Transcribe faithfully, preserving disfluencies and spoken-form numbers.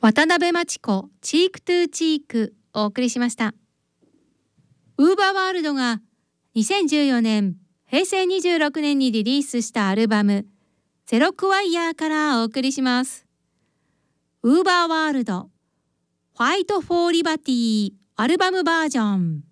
渡辺真知子チークトゥーチークをお送りしました。ウーバーワールドがにせんじゅうよねんへいせいにじゅうろくねんにリリースしたアルバムゼロクワイヤーからお送りします。ウーバーワールドファイトフォーリバティアルバムバージョン。